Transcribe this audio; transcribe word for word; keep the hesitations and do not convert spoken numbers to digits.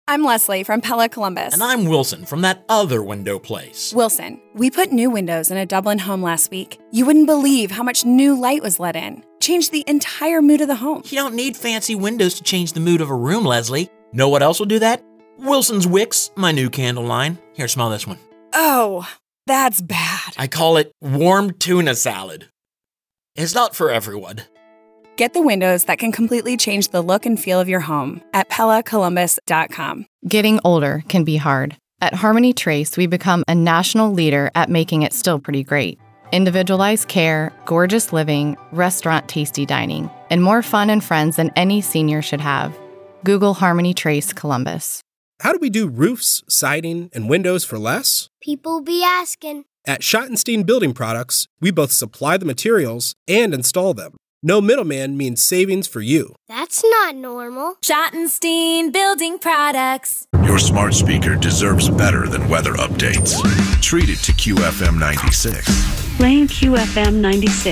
I'm Leslie from Pella Columbus. And I'm Wilson from that other window place. Wilson, we put new windows in a Dublin home last week. You wouldn't believe how much new light was let in. Changed the entire mood of the home. You don't need fancy windows to change the mood of a room, Leslie. Know what else will do that? Wilson's Wicks, my new candle line. Here, smell this one. Oh, that's bad. I call it warm tuna salad. It's not for everyone. Get the windows that can completely change the look and feel of your home at Pella Columbus dot com. Getting older can be hard. At Harmony Trace, we become a national leader at making it still pretty great. Individualized care, gorgeous living, restaurant tasty dining, and more fun and friends than any senior should have. Google Harmony Trace Columbus. How do we do roofs, siding, and windows for less? People be asking. At Schottenstein Building Products, we both supply the materials and install them. No middleman means savings for you. That's not normal. Schottenstein Building Products. Your smart speaker deserves better than weather updates. Treat it to Q F M ninety-six. Playing Q F M ninety-six.